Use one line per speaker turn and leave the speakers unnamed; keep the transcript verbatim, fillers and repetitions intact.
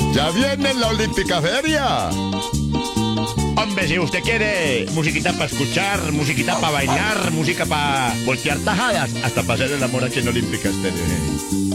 Ya viene la Olímpica Feria.
Hombre, si usted quiere musiquita para escuchar, musiquita para bailar, música para voltear tajadas, hasta para hacer el amor aquí en Olímpica Estéreo.